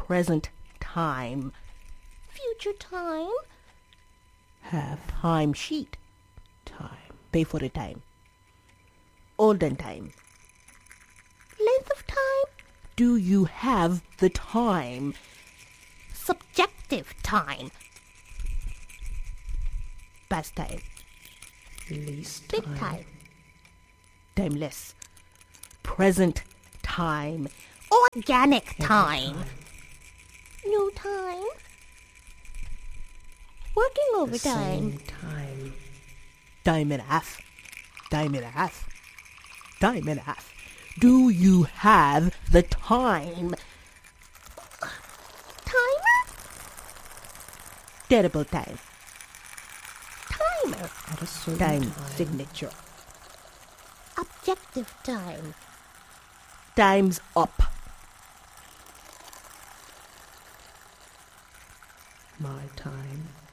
present time. Future time. Have time sheet. Time. Pay for the time. Olden time. Length of time. Do you have the time? Subjective time. Past time. Least Big time. time. Timeless. Present time. Organic Every time. New time. Working The overtime. same time. Time and a half. Time and a half. Time and a half. Do you have the time? Timer. Terrible time. Timer. At a certain Time time. signature. Objective time. Time's up. My time.